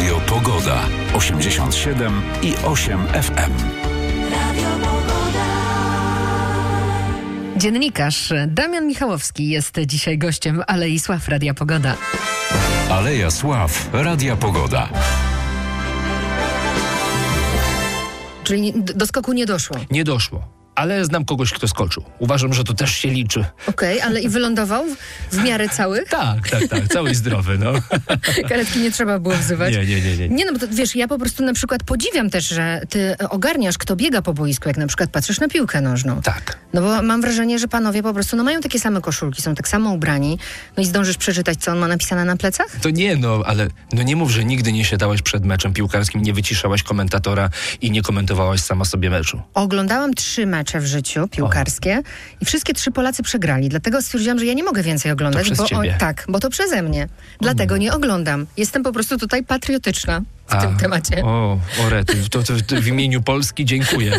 Radio Pogoda 87,8 FM. Dziennikarz Damian Michałowski jest dzisiaj gościem Alei Sław Radia Pogoda. Aleja Sław Radia Pogoda. Czyli do skoku nie doszło. Nie doszło. Ale znam kogoś, kto skoczył. Uważam, że to też się liczy. Okej, ale i wylądował w miarę cały? Tak. Cały i zdrowy, no. Karetki nie trzeba było wzywać. Nie. Nie, no bo to, wiesz, ja po prostu na przykład podziwiam też, że ty ogarniasz, kto biega po boisku, jak na przykład patrzysz na piłkę nożną. Tak. No bo mam wrażenie, że panowie po prostu mają takie same koszulki, są tak samo ubrani. No i zdążysz przeczytać, co on ma napisane na plecach? To nie, ale nie mów, że nigdy nie siadałaś przed meczem piłkarskim, nie wyciszałaś komentatora i nie komentowałaś sama sobie meczu. Oglądałam 3 mecze w życiu piłkarskie i wszystkie 3 Polacy przegrali. Dlatego stwierdziłam, że ja nie mogę więcej oglądać. To przez ciebie. Bo to przeze mnie. Dlatego nie oglądam. Jestem po prostu tutaj patriotyczna w tym temacie. O rety, to w imieniu Polski dziękuję.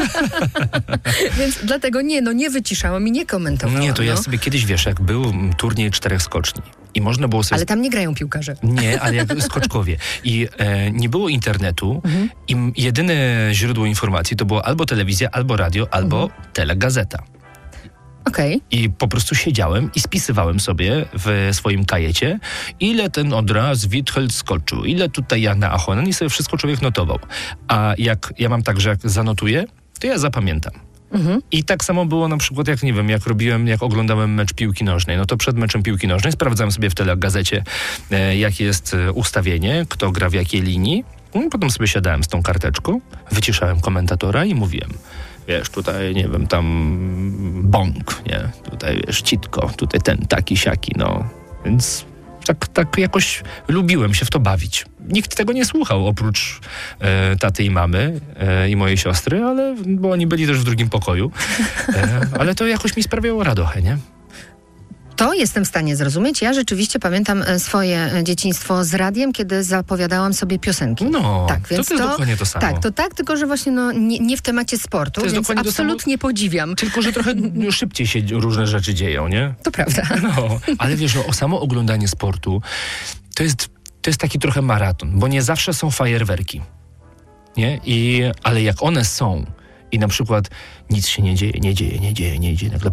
Więc dlatego nie wyciszałam i nie komentowałam. Nie, to ja sobie kiedyś, wiesz, jak był turniej 4 skoczni i można było sobie... Ale tam nie grają piłkarze. Nie, ale jak skoczkowie. I nie było internetu i jedyne źródło informacji to było albo telewizja, albo radio, albo telegazeta. Okej. I po prostu siedziałem i spisywałem sobie w swoim kajecie, ile ten od raz Withold skoczył, ile tutaj Jana Ahonen i sobie wszystko człowiek notował. A jak ja mam tak, że jak zanotuję, to ja zapamiętam. I tak samo było na przykład, jak oglądałem mecz piłki nożnej, no to przed meczem piłki nożnej sprawdzałem sobie w telegazecie, jakie jest ustawienie, kto gra w jakiej linii. Potem sobie siadałem z tą karteczką, wyciszałem komentatora i mówiłem, wiesz, tutaj, nie wiem, tam bąk, nie? Tutaj, wiesz, citko, tutaj ten, taki, siaki, no. Więc tak jakoś lubiłem się w to bawić. Nikt tego nie słuchał, oprócz taty i mamy i mojej siostry, bo oni byli też w drugim pokoju. Ale to jakoś mi sprawiało radochę, nie? To jestem w stanie zrozumieć. Ja rzeczywiście pamiętam swoje dzieciństwo z radiem, kiedy zapowiadałam sobie piosenki. No, tak, więc to jest dokładnie to samo. Tak, tylko że właśnie nie w temacie sportu, więc absolutnie podziwiam. Tylko, że trochę szybciej się różne rzeczy dzieją, nie? To prawda. No, ale wiesz, o samo oglądanie sportu to jest taki trochę maraton, bo nie zawsze są fajerwerki, nie? Ale jak one są i na przykład nic się nie dzieje, nagle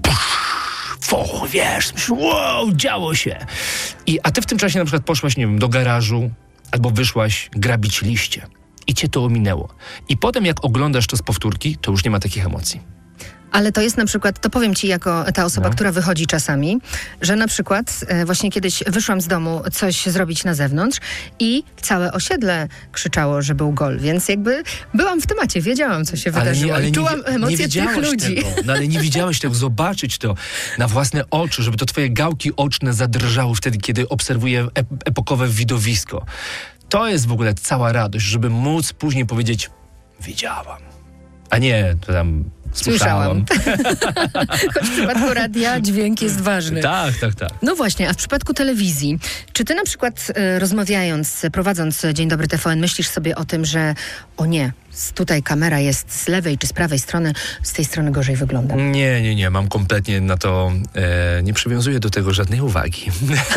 wiesz, wow, działo się. A ty w tym czasie na przykład poszłaś, nie wiem, do garażu albo wyszłaś grabić liście i cię to ominęło. I potem jak oglądasz to z powtórki, to już nie ma takich emocji. Ale to jest na przykład, to powiem ci jako ta osoba, która wychodzi czasami, że na przykład właśnie kiedyś wyszłam z domu coś zrobić na zewnątrz i całe osiedle krzyczało, że był gol, więc jakby byłam w temacie, wiedziałam, co się wydarzyło i czułam emocje tych ludzi. No ale nie widziałeś tego, zobaczyć to na własne oczy, żeby to twoje gałki oczne zadrżały wtedy, kiedy obserwuję epokowe widowisko. To jest w ogóle cała radość, żeby móc później powiedzieć, widziałam, a nie to tam słyszałam. Choć w przypadku radia dźwięk jest ważny. Tak. No właśnie, a w przypadku telewizji, czy ty na przykład prowadząc Dzień Dobry TVN, myślisz sobie o tym, że o nie, tutaj kamera jest z lewej czy z prawej strony, z tej strony gorzej wygląda? Nie, mam kompletnie na to, nie przywiązuję do tego żadnej uwagi.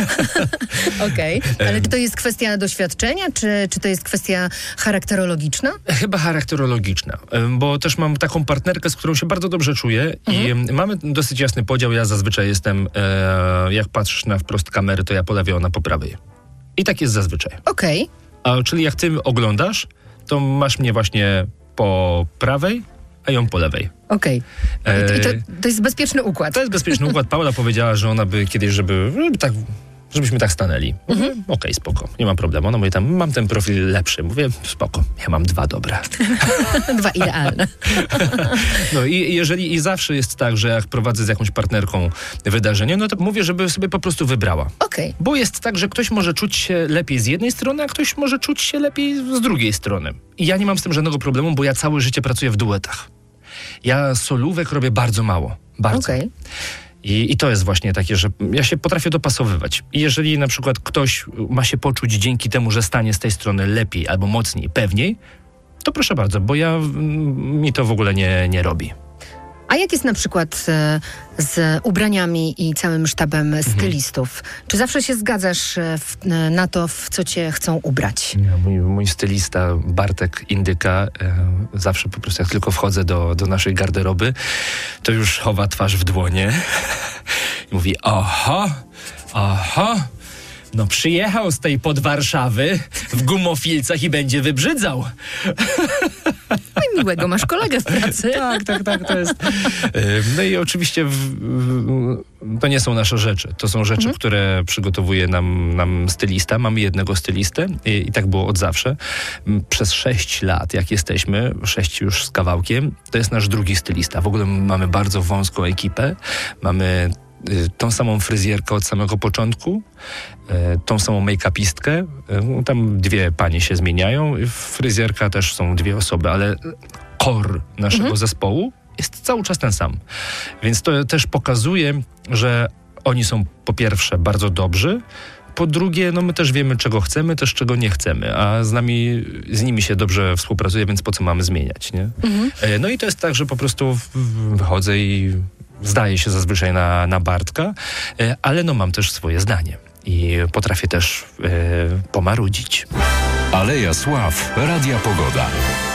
Okej, ale czy to jest kwestia doświadczenia, czy to jest kwestia charakterologiczna? Chyba charakterologiczna, bo też mam taką partnerkę, z którą się bardzo dobrze czuję i mamy dosyć jasny podział. Ja zazwyczaj jestem, jak patrzysz na wprost kamery, to ja po lewej, ona po prawej. I tak jest zazwyczaj. Okej. Czyli jak ty oglądasz, to masz mnie właśnie po prawej, a ją po lewej. Okej. To jest bezpieczny układ. To jest bezpieczny układ. Paula powiedziała, że ona by kiedyś, żebyśmy tak stanęli. Okej, spoko, nie ma problemu. Ona mówi tam, mam ten profil lepszy. Mówię, spoko, ja mam 2 dobre. 2 idealne. No i zawsze jest tak, że jak prowadzę z jakąś partnerką wydarzenie, no to mówię, żeby sobie po prostu wybrała. Okej. Bo jest tak, że ktoś może czuć się lepiej z jednej strony, a ktoś może czuć się lepiej z drugiej strony. I ja nie mam z tym żadnego problemu, bo ja całe życie pracuję w duetach. Ja solówek robię bardzo mało. Bardzo. Okej. I to jest właśnie takie, że ja się potrafię dopasowywać. I jeżeli na przykład ktoś ma się poczuć dzięki temu, że stanie z tej strony lepiej albo mocniej, pewniej, to proszę bardzo, bo mi to w ogóle nie robi. A jak jest na przykład z ubraniami i całym sztabem stylistów? Czy zawsze się zgadzasz na to, w co cię chcą ubrać? Mój stylista Bartek Indyka zawsze po prostu jak tylko wchodzę do naszej garderoby, to już chowa twarz w dłonie i mówi: oho, no przyjechał z tej Podwarszawy w gumofilcach i będzie wybrzydzał. No i miłego masz kolegę w pracy. Tak, to jest. No i oczywiście to nie są nasze rzeczy. To są rzeczy, które przygotowuje nam stylista. Mamy jednego stylistę i tak było od zawsze. Przez 6 lat, jak jesteśmy, 6 już z kawałkiem, to jest nasz drugi stylista. W ogóle mamy bardzo wąską ekipę. Mamy tą samą fryzjerkę od samego początku, tą samą make-upistkę. Tam 2 panie się zmieniają. Fryzjerka też są 2 osoby, ale core naszego zespołu jest cały czas ten sam. Więc to też pokazuje, że oni są po pierwsze bardzo dobrzy, po drugie, no my też wiemy, czego chcemy, też czego nie chcemy, a z nimi się dobrze współpracuje, więc po co mamy zmieniać, nie? No i to jest tak, że po prostu wychodzę i zdaję się zazwyczaj na Bartka, ale no mam też swoje zdanie i potrafię też pomarudzić. Aleja Sław, Radia Pogoda.